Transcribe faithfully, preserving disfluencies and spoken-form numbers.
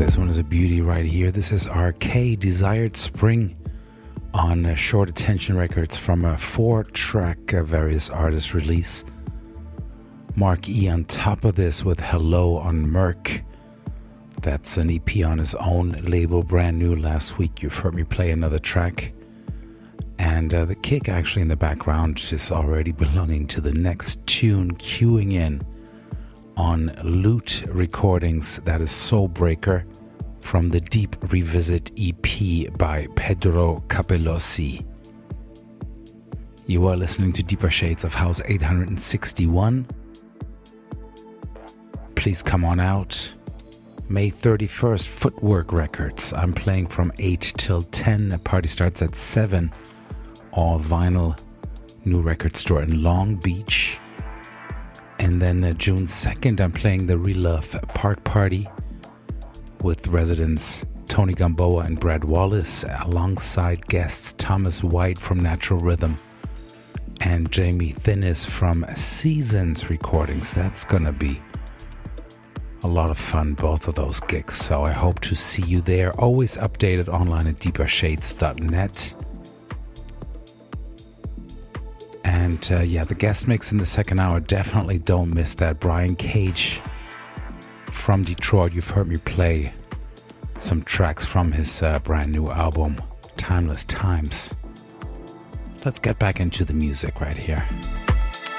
This one is a beauty right here. This is R K, Desired Spring, on uh, Short Attention Records from a four-track uh, various artists release. Mark E on top of this with Hello on Merc. That's an E P on his own label, brand new last week. You've heard me play another track. And uh, the kick actually in the background is already belonging to the next tune queuing in on Loot Recordings. That is Soul Breaker from the Deep Revisit E P by Pedro Capelossi. You are listening to Deeper Shades of House eight hundred sixty-one. Please come on out. May thirty-first, Footwork Records. I'm playing from eight till ten. The party starts at seven. All vinyl. New record store in Long Beach. And then uh, June second, I'm playing the Real Love Park Party with residents Tony Gamboa and Brad Wallace, alongside guests Thomas White from Natural Rhythm and Jamie Thinnis from Seasons Recordings. That's gonna be a lot of fun, both of those gigs. So I hope to see you there. Always updated online at deeper shades dot net. And uh, yeah, the guest mix in the second hour, definitely don't miss that. Brian Cage from Detroit. You've heard me play some tracks from his uh, brand new album, Timeless Times. Let's get back into the music right here.